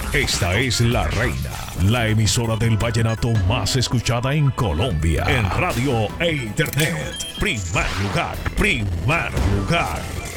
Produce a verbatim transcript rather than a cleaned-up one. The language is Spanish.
Esta es La Reina, la emisora del vallenato más escuchada en Colombia. En radio e internet. Primer lugar, primer lugar.